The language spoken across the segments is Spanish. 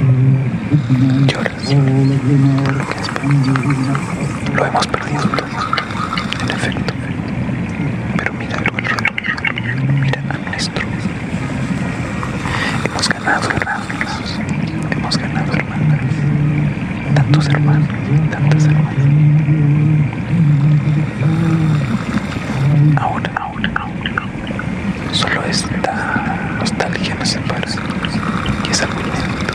Lloras por lo que esperas. Lo hemos perdido todo, en efecto. Pero mira a tu alrededor, mira a nuestro. Hemos ganado hermanos, hemos ganado hermanas. Tantos hermanos, tantas hermanas. Ahora, solo esta nostalgia nos separa. Y es algo inédito.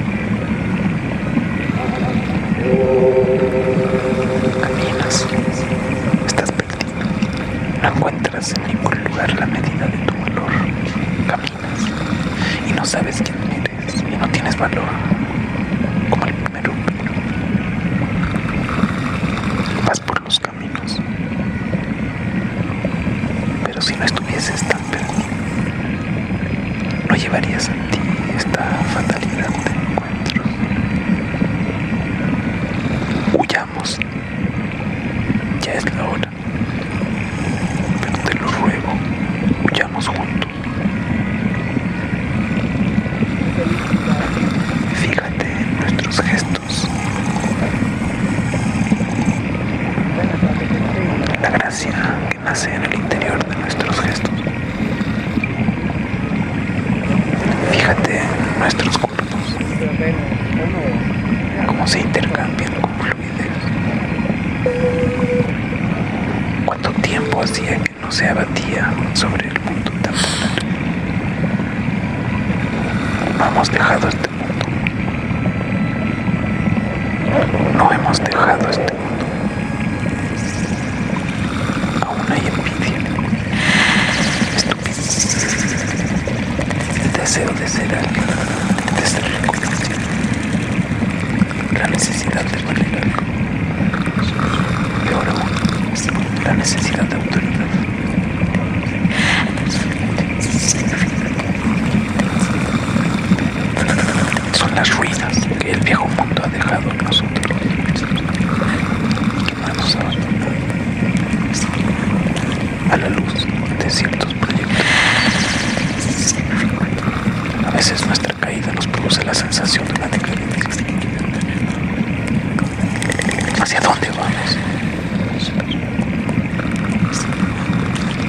Caminas, estás perdido. No encuentras en ningún lugar la medida de tu valor. Caminas y no sabes quién eres y no tienes valor. Como el primer hombre. Vas por los caminos. Pero si no estuvieses tan perdido, no llevarías en ti esta fatalidad de encuentros. Huyamos. Ya es la hora. Pero te lo ruego, huyamos juntos. Fíjate en nuestros gestos. La gracia que nace en el interior de nuestros gestos. Fíjate en nuestros cuerpos, cómo se intercambian con fluidez. ¿Cuánto tiempo hacía que no se abatía sobre el mundo tan polar? No hemos dejado este mundo. No hemos dejado este mundo. Aún hay envidia, estupidez, el deseo de ser alguien, de ser reconocido, la necesidad de valer algo, peor aún, la necesidad de autoridad. Son las ruinas que el viejo mundo ha dejado en nosotros, que no hemos abandonado, a la luz de ciertos proyectos. A veces nuestra caída nos produce la sensación de una decadencia. ¿Hacia dónde vamos?